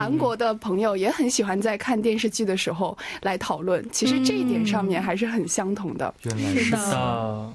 韩国的朋友也很喜欢在看电视剧的时候来讨论，其实这一点上面还是很相同的。 原来是的。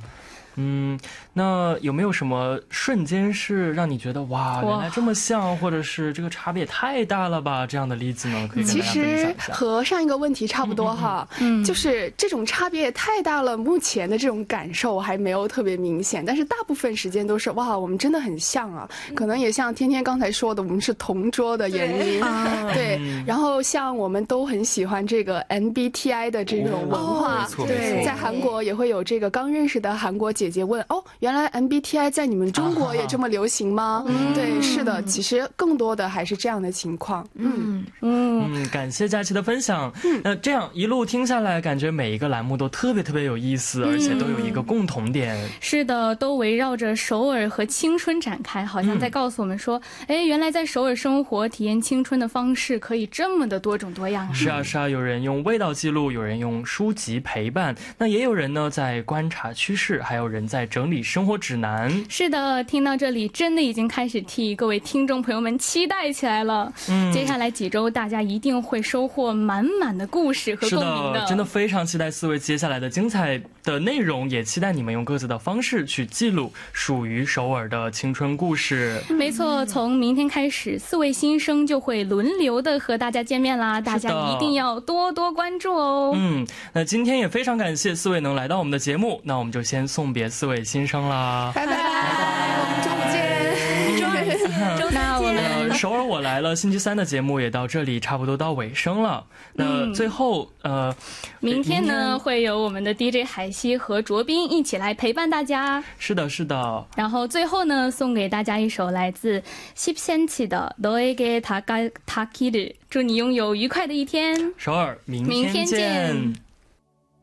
那有没有什么瞬间是让你觉得哇原来这么像，或者是这个差别太大了吧这样的例子呢？可以跟大家分享一下。 其实和上一个问题差不多哈，就是这种差别也太大了，目前的这种感受还没有特别明显，但是大部分时间都是哇我们真的很像啊，可能也像天天刚才说的，我们是同桌的原因。对，然后像我们都很喜欢这个 MBTI 的这种文化，对，在韩国也会有这个刚认识的韩国姐姐问哦，原来 MBTI 在你们中国也这么流行吗？对，是的，其实更多的还是这样的情况。 感谢佳琪的分享。那这样一路听下来，感觉每一个栏目都特别特别有意思，而且都有一个共同点。 是的，都围绕着首尔和青春展开，好像在告诉我们说，原来在首尔生活体验青春的方式可以这么的多种多样。 是啊是啊，有人用味道记录，有人用书籍陪伴，那也有人呢在观察趋势，还有人在整理生活指南。 是的，听到这里真的已经开始替各位听众朋友们期待起来了。接下来几周大家一定会收获满满的故事和共鸣的。 是的，真的非常期待四位接下来的精彩的内容，也期待你们用各自的方式去记录属于首尔的青春故事。 没错，从明天开始四位新生就会轮流的和大家见面啦，大家一定要多多关注哦。 那今天也非常感谢四位能来到我们的节目，那我们就先送别四位新生啦， 拜拜，我们周五见。 那我们首尔我来了星期三的节目也到这里差不多到尾声了。那最后明天呢会有我们的 DJ 海西和卓斌一起来陪伴大家。 是的是的。 然后最后呢送给大家一首来自 10cm 的 너에게 다가기를， 祝你拥有愉快的一天。 首尔明天见。